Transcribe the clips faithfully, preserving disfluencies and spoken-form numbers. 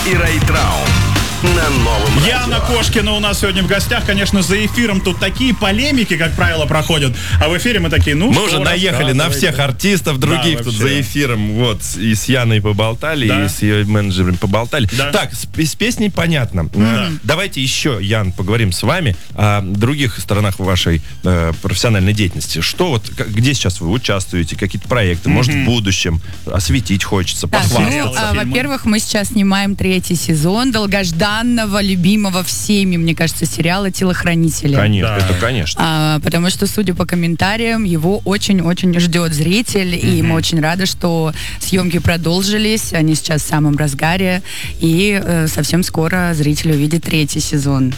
и Райtraum на новом радио. Яна Кошкина у нас сегодня в гостях. Конечно, за эфиром тут такие полемики, как правило, проходят. А в эфире мы такие, ну Мы что, уже наехали на всех артистов, других Да, тут вообще. за эфиром. Вот, и с Яной поболтали, Да. и с ее менеджером поболтали. Да. Так, с, с песней понятно. Да. Давайте еще, Ян, поговорим с вами о других сторонах вашей э, профессиональной деятельности. Что вот, как- где сейчас вы участвуете, какие-то проекты, может, в будущем осветить хочется, Так, ну, похвастаться. а, во-первых, мы сейчас снимаем третий сезон долгожданного, любимого всеми, мне кажется, сериала «Телохранители». Конечно, Да. это конечно. А, потому что, судя по комментариям, его очень-очень ждет зритель, и мы очень рады, что съемки продолжились, они сейчас в самом разгаре, и э, совсем скоро зритель увидит третий сезон.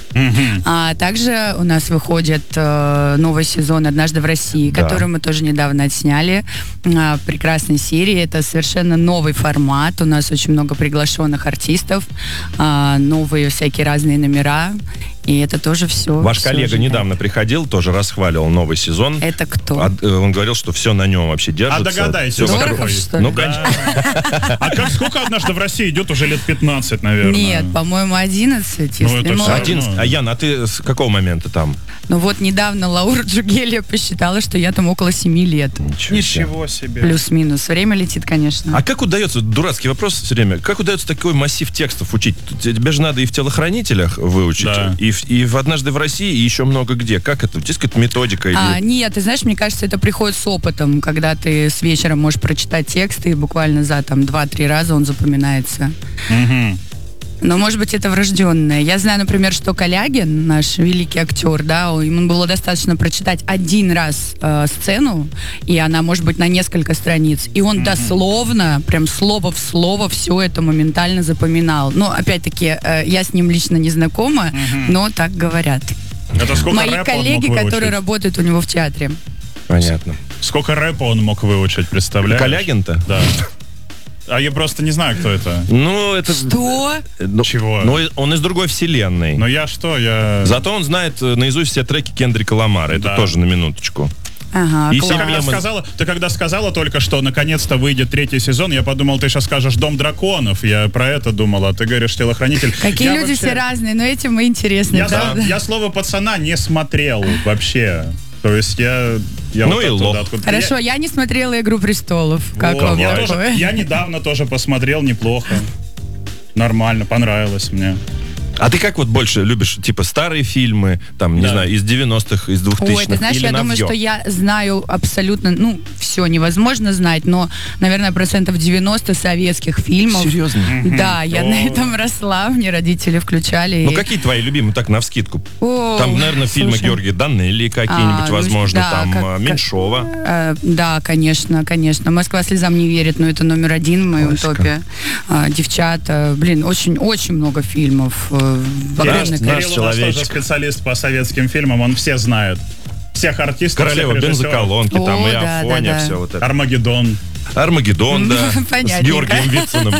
А также у нас выходит э, новый сезон «Однажды в России», Да. который мы тоже недавно отсняли. А, прекрасной серии. Это совершенно новый формат. У нас очень много приглашенных артистов, а, новые всякие разные номера. И это тоже все. Ваш коллега недавно приходил, тоже расхваливал новый сезон. Это кто? А, э, Он говорил, что все на нем вообще держится. А догадайтесь, Всё кто вокруг. Дорохов, такой? что ли? Ну, конечно. А как, сколько «Однажды в России» идет? Уже лет пятнадцать, наверное. Нет, по-моему, одиннадцать, Ну, если это мало. всё Одиннадцать. А Ян, а ты с какого момента там? Ну вот недавно Лаура Джугелия посчитала, что я там около семи лет. Ничего себе. Ничего себе. Плюс-минус. Время летит, конечно. А как удается, дурацкий вопрос все время, как удается такой массив текстов учить? Тебе же надо и в «Телохранителях» выучить, Да. и, в, и в «Однажды в России», и еще много где. Как это? У тебя есть какая-то методика? Или... А, нет, ты знаешь, мне кажется, это приходит с опытом, когда ты с вечера можешь прочитать текст, и буквально за там два-три раза он запоминается. Мгм. Но, может быть, это врожденное. Я знаю, например, что Калягин, наш великий актер, да, ему было достаточно прочитать один раз э, сцену, и она может быть на несколько страниц. И он дословно, прям слово в слово, все это моментально запоминал. Но, опять-таки, э, я с ним лично не знакома, но так говорят. Это сколько Мои рэпа он коллеги, мог которые выучить? работают у него в театре. Понятно. Сколько рэпа он мог выучить, представляешь? Калягин-то? Да. А я просто не знаю, кто это. Ну, это... Что? Ну, Чего? Ну, он из другой вселенной. Но я что, я... Зато он знает э, наизусть все треки Кендрика Ламара. Это Да. тоже на минуточку. Ага, И класс. Ты когда, Мемы. сказала, ты когда сказала только, что наконец-то выйдет третий сезон, я подумал, ты сейчас скажешь «Дом драконов». Я про это думал, а ты говоришь «Телохранитель». Какие Я люди вообще- все разные, но этим мы интересны, Я, правда? я слово «пацана» не смотрел вообще. То есть я... я Ну вот и оттуда, лох. откуда- Хорошо, я не смотрела «Игру престолов». Как Вот, вам я, такое? тоже- я недавно тоже посмотрел, неплохо. Нормально, понравилось мне. А ты как вот больше любишь, типа, старые фильмы, там, не Да. знаю, из девяностых, из двухтысячных, Ой, ты знаешь, или я думаю, новье? что я знаю абсолютно, ну, все невозможно знать, но, наверное, процентов девяносто советских фильмов. Серьезно? Да, я О. на этом росла, мне родители включали. Ну, и- какие твои любимые, так, навскидку? О, Там, наверное, фильмы слушай. Георгия Данелли какие-нибудь, А, ну, возможно, да, там, как- а, как- Меньшова. Э, да, конечно, конечно. «Москва слезам не верит», но это номер один в моем Классика. топе. А, «Девчата», блин, очень-очень много фильмов. э, в Наш- огромное наш Кирилл у нас человечек. тоже специалист по советским фильмам, он все знает. Всех артистов, Королева всех режиссеров. бензоколонки, О, там, и да, Афоня, да, да. все вот это. Армагеддон. Армагеддон, да, с Понятненько. Георгием Вициным.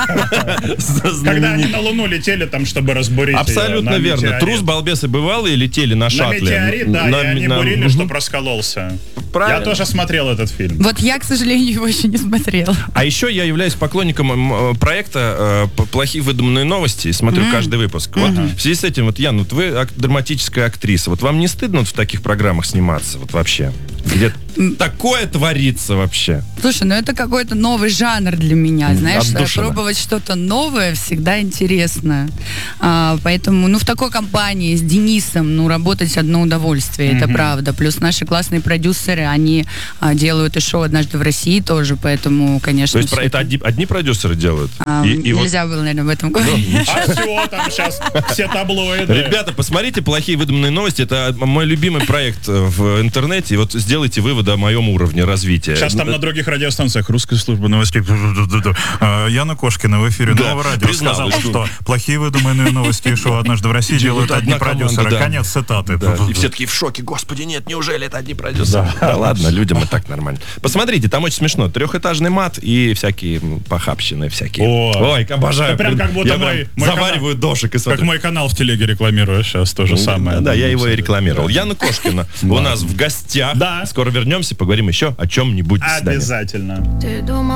Когда они на Луну летели там, чтобы разбурить её Абсолютно на верно. метеорит. Трус, балбесы бывалые летели на На шаттле. метеорит, да, На- и они на- бурили, Мгм. чтоб раскололся. Правильно. Я тоже смотрел этот фильм. Вот я, к сожалению, его еще не смотрела. А еще я являюсь поклонником м, э, проекта э, «Плохие выдуманные новости» и смотрю каждый выпуск. Вот в связи с этим, вот, Ян, вот вы ак- драматическая актриса. Вот вам не стыдно вот в таких программах сниматься? Вот вообще? Где такое творится вообще? Слушай, ну это какой-то новый жанр для меня, знаешь, отдушина. пробовать что-то новое всегда интересно. А, поэтому, ну, в такой компании с Денисом, ну, работать одно удовольствие, это правда. Плюс наши классные продюсеры, они а, делают и шоу «Однажды в России» тоже, поэтому, конечно... То есть про всё это одни, одни продюсеры делают? а, И- и вот- нельзя было, наверное, об этом говорить. А все, там сейчас все таблоиды. Ребята, посмотрите «Плохие выдуманные новости». Это мой любимый проект э, в интернете. И вот сделайте выводы о моем уровне развития. Сейчас там на других радиостанциях русская служба новостей. А, Яна Кошкина в эфире Да, Нового радио призналась, сказала, что плохие выдуманные новости и шоу «Однажды в России» делают одни одна команда, продюсеры. да. Конец цитаты. Да, и все такие в шоке. Господи, нет, неужели это одни продюсеры? Да, ладно, людям и так нормально. Посмотрите, там очень смешно. Трехэтажный мат и всякие м, похабщины всякие. О. Ой, обожаю. Это прям как будто Я мой- прям мой завариваю дошек и Как смотрю. мой канал в телеге рекламирую сейчас, то же самое. Да, я его и рекламировал. Яна Кошкина у нас в гостях. Да. Скоро вернемся, поговорим еще о чем-нибудь. До свидания. Обязательно. Ты думал,